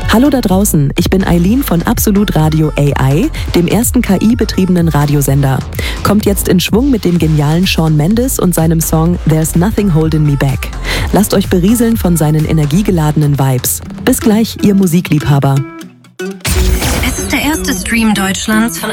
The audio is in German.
Hallo da draußen, ich bin Eileen von Absolut Radio AI, dem ersten KI-betriebenen Radiosender. Kommt jetzt in Schwung mit dem genialen Shawn Mendes und seinem Song There's Nothing Holding Me Back. Lasst euch berieseln von seinen energiegeladenen Vibes. Bis gleich, ihr Musikliebhaber. Es ist der erste Stream Deutschlands von